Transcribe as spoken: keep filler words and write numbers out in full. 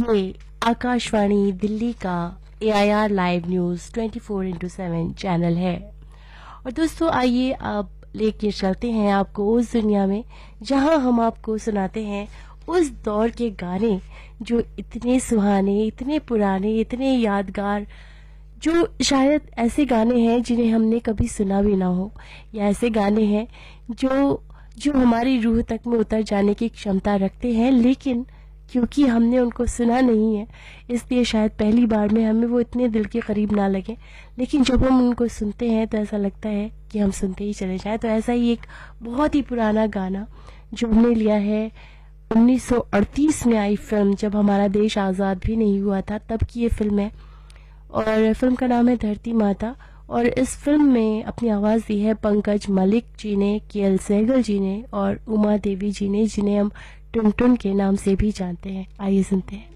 ये आकाशवाणी दिल्ली का ए I R live news twenty four into seven channel है। और दोस्तों, आइए आप लेके चलते हैं आपको उस दुनिया में जहां हम आपको सुनाते हैं उस दौर के गाने जो इतने सुहाने, इतने पुराने, इतने यादगार, जो शायद ऐसे गाने हैं जिन्हें हमने कभी सुना भी ना हो, या ऐसे गाने हैं जो जो हमारी रूह तक में उतर जाने की क्षमता रखते हैं, लेकिन क्योंकि हमने उनको सुना नहीं है इसलिए शायद पहली बार में हमें वो इतने दिल के करीब ना लगे, लेकिन जब हम उनको सुनते हैं तो ऐसा लगता है कि हम सुनते ही चले जाएं। तो ऐसा ही एक बहुत ही पुराना गाना जो हमने लिया है उन्नीस सौ अड़तीस में आई फिल्म, जब हमारा देश आज़ाद भी नहीं हुआ था, तब की ये फिल्म है और फिल्म का नाम है धरती माता। और इस फिल्म में अपनी आवाज़ दी है पंकज मलिक जी ने, के एल सहगल जी ने और उमा देवी जी ने, जिन्हें हम टुन टुन के नाम से भी जानते हैं। आइए सुनते हैं।